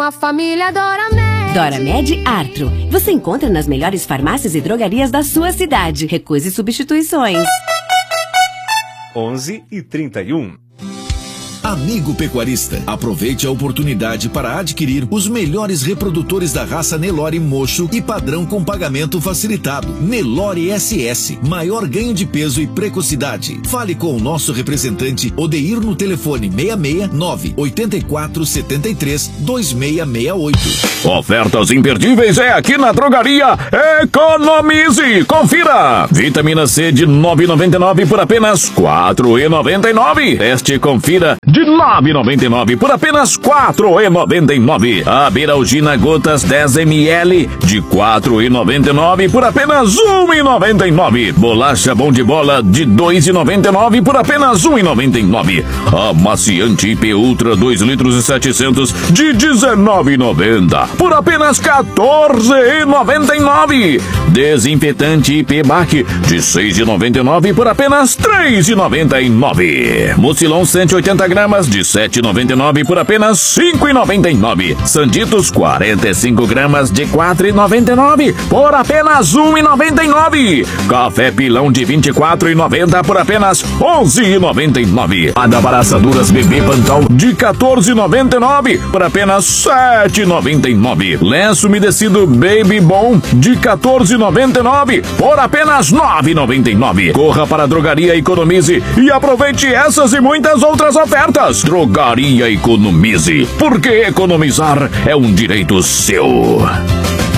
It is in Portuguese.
a família Doramed. Doramed Artro. Você encontra nas melhores farmácias e drogarias da sua cidade. Recuse substituições. 11h31. Amigo pecuarista, aproveite a oportunidade para adquirir os melhores reprodutores da raça Nelore Mocho e padrão com pagamento facilitado. Nelore SS, maior ganho de peso e precocidade. Fale com o nosso representante Odeir no telefone 669 8473 2668. Ofertas imperdíveis é aqui na Drogaria Economize. Confira! Vitamina C de R$ 9,99 por apenas R$ 4,99. Teste e confira de R$ 9,99 por apenas R$ 4,99. A Beralgina Gotas 10 ml de R$ 4,99 por apenas R$ 1,99. Bolacha Bom de Bola de R$ 2,99 por apenas R$ 1,99. Amaciante IP Ultra 2 litros e 700 de R$ 19,90 por apenas R$ 14,99. Desinfetante IP Bac de R$ 6,99 por apenas R$ 3,99. Mucilon 180 gramas de R$ 7,99 por apenas R$ 5,99. Sanditos 45 gramas de R$ 4,99 por apenas R$ 1,99. Café Pilão de R$ 24,90 por apenas R$ 11,99. Adabaraçaduras Bebê Pantal de R$ 14,99 por apenas R$ 7,99. Lenço umedecido Baby Bom de R$ 14,99 por apenas R$ 9,99. Corra para a Drogaria Economize e aproveite essas e muitas outras ofertas. Drogaria Economize, porque economizar é um direito seu.